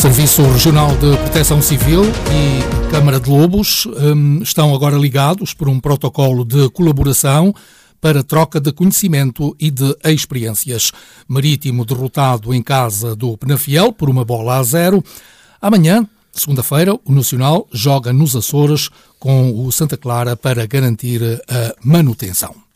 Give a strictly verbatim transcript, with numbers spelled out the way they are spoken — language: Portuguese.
Serviço Regional de Proteção Civil e Câmara de Lobos um, estão agora ligados por um protocolo de colaboração para troca de conhecimento e de experiências. Marítimo derrotado em casa do Penafiel por uma bola a zero. Amanhã, segunda-feira, o Nacional joga nos Açores com o Santa Clara para garantir a manutenção.